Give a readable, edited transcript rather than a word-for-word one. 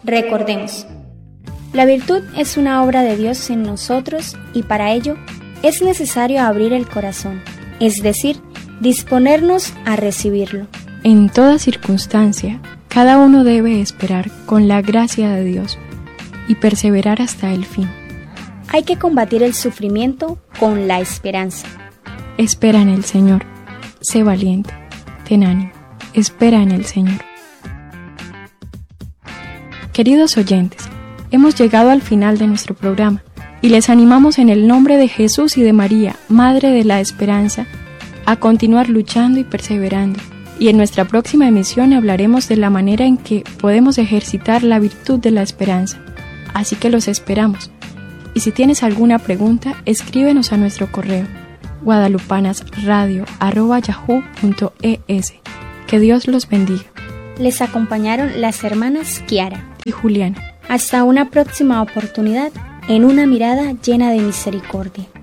Recordemos, la virtud es una obra de Dios en nosotros y para ello es necesario abrir el corazón, es decir, disponernos a recibirlo. En toda circunstancia, cada uno debe esperar con la gracia de Dios y perseverar hasta el fin. Hay que combatir el sufrimiento con la esperanza. Espera en el Señor, sé valiente, ten ánimo, espera en el Señor. Queridos oyentes, hemos llegado al final de nuestro programa y les animamos en el nombre de Jesús y de María, Madre de la Esperanza, a continuar luchando y perseverando. Y en nuestra próxima emisión hablaremos de la manera en que podemos ejercitar la virtud de la esperanza. Así que los esperamos. Y si tienes alguna pregunta, escríbenos a nuestro correo guadalupanasradio@yahoo.es. Que Dios los bendiga. Les acompañaron las hermanas Kiara y Juliana. Hasta una próxima oportunidad en una mirada llena de misericordia.